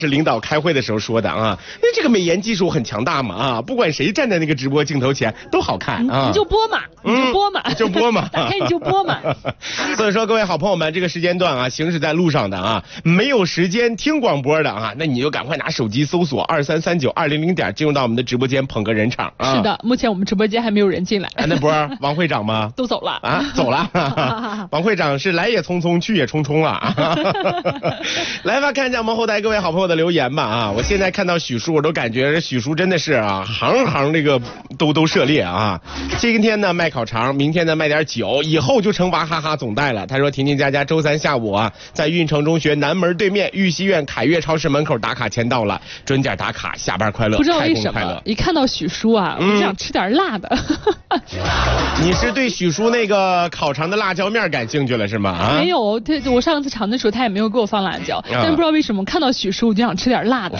是领导开会的时候说的啊，那这个美颜技术很强大嘛啊，不管谁站在那个直播镜头前都好看啊。 你就播嘛， 就播嘛， 打开你就播嘛。 所以说各位好朋友们，这个时间段啊，行驶在路上的啊，没有时间听广播的啊，那你就赶快拿手机搜索2339-200进入到我们的直播间捧个人场啊。 是的，目前我们直播间还没有人进来。 那不是王会长吗？ 都走了啊，走了。王会长是来也匆匆去也匆匆了。来吧，看一下我们后台各位好朋友的留言吧啊！我现在看到许叔，我都感觉许叔真的是啊，行行这个都涉猎啊。今天呢卖烤肠，明天呢卖点酒，以后就成娃哈哈总代了。他说婷婷佳佳周三下午啊，在运城中学南门对面玉溪苑凯悦超市门口打卡签到了，准点打卡，下班快乐， 不知道为什么一看到许叔啊，我就想吃点辣的。 你是对许叔那个烤肠的辣椒面感兴趣了是吗？啊， 没有，我上次尝的时候他也没有给我放辣椒，但不知道为什么看到许叔我就想吃点辣的。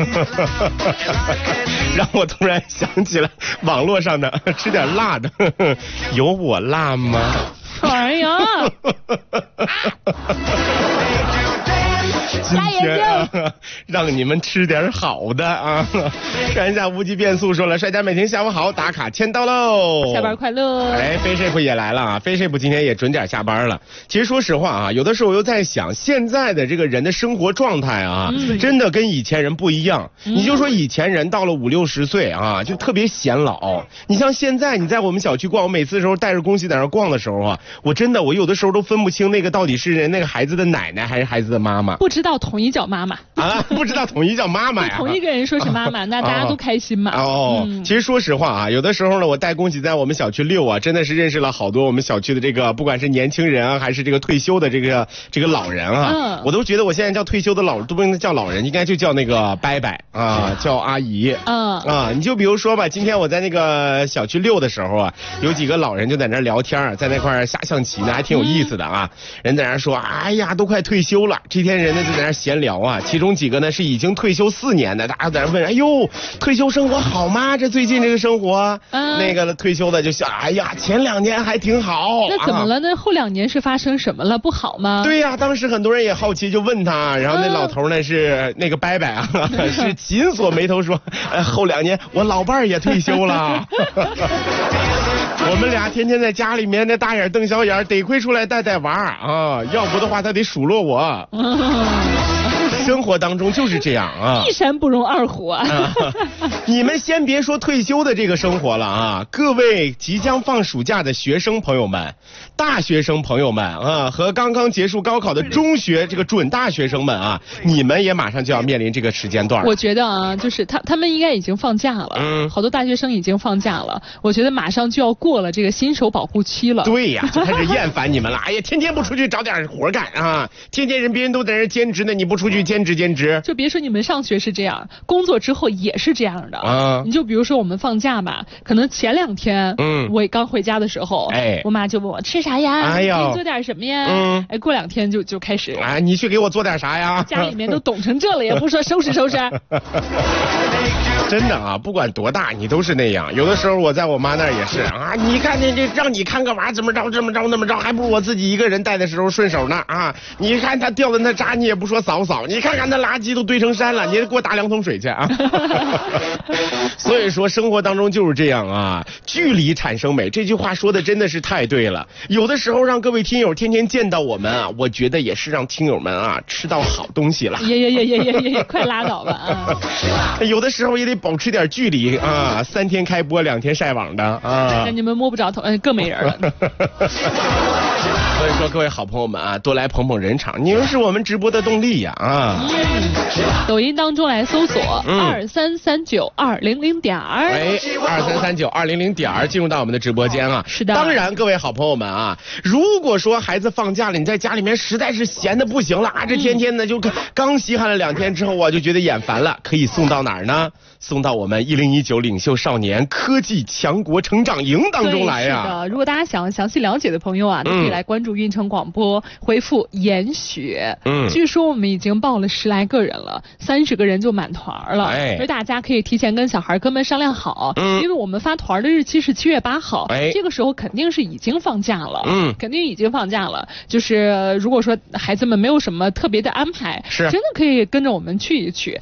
让我突然想起了网络上的吃点辣的，有我辣吗？ 哎呀！ 今天让你们吃点好的啊！看一下无极变速说了，帅家美婷下午好，打卡签到喽， 下班快乐。 哎，飞shape也来了啊，飞shape今天也准点下班了。其实说实话啊，有的时候我又在想，现在的这个人的生活状态啊，真的跟以前人不一样。你就说以前人到了50-60岁啊，就特别显老。你像现在你在我们小区逛，我每次的时候带着恭喜在那逛的时候啊，我有的时候都分不清那个到底是那个孩子的奶奶还是孩子的妈妈。 不知道统一叫妈妈啊，不知道统一叫妈妈呀。 同一个人说是妈妈，那大家都开心嘛。 其实说实话啊，有的时候呢，我带恭喜在我们小区溜啊，真的是认识了好多我们小区的这个，不管是年轻人啊，还是这个退休的这个老人啊，我都觉得我现在叫退休的都不能叫老人，应该就叫那个伯伯啊，叫阿姨。你就比如说吧，今天我在那个小区溜的时候啊，有几个老人就在那聊天，在那块下象棋呢，还挺有意思的啊。人在那说，哎呀，都快退休了。这天人呢就在那闲聊啊，其中几个呢是已经退休4年的，大家在那问，哎呦，退休生活好吗？这最近这个生活，那个退休的就想，哎呀，前2年还挺好。 那怎么了？那后2年是发生什么了？不好吗？ 对呀，当时很多人也好奇，就问他，然后那老头呢是那个伯伯啊，是紧锁眉头说，后2年我老伴儿也退休了。我们俩天天在家里面那大眼瞪小眼，得亏出来带娃啊，要不的话他得数落我。生活当中就是这样啊， 一山不容二虎啊。 你们先别说退休的这个生活了啊，各位即将放暑假的学生朋友们、大学生朋友们啊，和刚刚结束高考的中学这个准大学生们啊，你们也马上就要面临这个时间段了。 我觉得啊，就是他们应该已经放假了，好多大学生已经放假了，我觉得马上就要过了这个新手保护期了。 对呀，就开始厌烦你们了。哎呀，天天不出去找点活干啊，天天别人都在那兼职呢，你不出去兼职。就别说你们上学是这样，工作之后也是这样的啊。你就比如说我们放假吧，可能前2天，我刚回家的时候，我妈就问我吃啥呀，给你做点什么呀，过2天就开始， 你去给我做点啥呀？ 家里面都懂成这了，也不说收拾收拾。 真的啊，不管多大，你都是那样。有的时候我在我妈那儿也是啊，你看这让你看个娃怎么着，那么着，还不如我自己一个人带的时候顺手呢啊！你看他掉的那渣，你也不说扫，你看看那垃圾都堆成山了，你给我打2桶水去啊！所以说生活当中就是这样啊，距离产生美，这句话说的真的是太对了。有的时候让各位听友天天见到我们啊，我觉得也是让听友们啊吃到好东西了。 也，快拉倒吧啊！ 有的时候也得保持点距离啊，3天开播2天晒网的啊， 那你们摸不着头，更没人了。 所以说各位好朋友们啊，多来捧捧人场，你们是我们直播的动力呀啊！ 抖音当中来搜索2339-200， 哎，2339-200进入到我们的直播间啊。 是的。 当然各位好朋友们啊，如果说孩子放假了，你在家里面实在是闲的不行了啊，这天天呢就刚稀罕了2天之后我就觉得眼烦了，可以送到哪儿呢？送到我们1019领袖少年科技强国成长营当中来呀。 是的，如果大家想详细了解的朋友啊，都可以来关注运城广播，回复研学。据说我们已经报了10来个人了，30个人就满团了。而大家可以提前跟小孩哥们商量好，因为我们发团的日期是7月8号，这个时候肯定是已经放假了，肯定已经放假了。就是如果说孩子们没有什么特别的安排，真的可以跟着我们去一去。